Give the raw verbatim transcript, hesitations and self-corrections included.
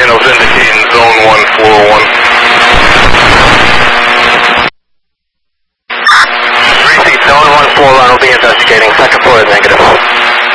signals indicating zone one four one. Repeat, zone one four one will be investigating. Second floor is negative.